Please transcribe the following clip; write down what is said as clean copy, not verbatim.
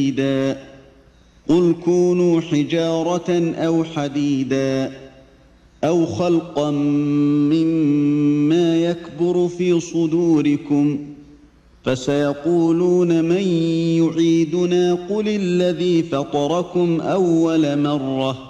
قل كونوا حجارة أو حديدا أو خلقا مما يكبر في صدوركم فسيقولون من يعيدنا قل الذي فطركم أول مرة